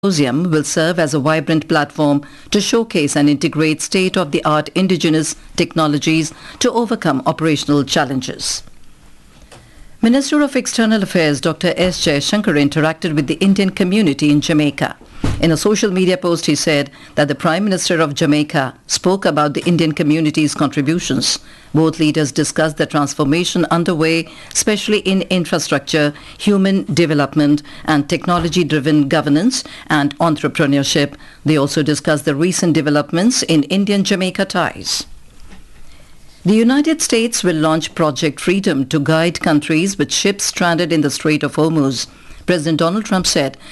Symposium will serve as a vibrant platform to showcase and integrate state-of-the-art indigenous technologies to overcome operational challenges. Minister of External Affairs Dr. S. Jaishankar interacted with the Indian community in Jamaica. In a social media post, he said that the Prime Minister of Jamaica spoke about the Indian community's contributions. Both leaders discussed the transformation underway, especially in infrastructure, human development and technology-driven governance and entrepreneurship. They also discussed the recent developments in Indian-Jamaica ties. The United States will launch Project Freedom to guide countries with ships stranded in the Strait of Hormuz. President Donald Trump said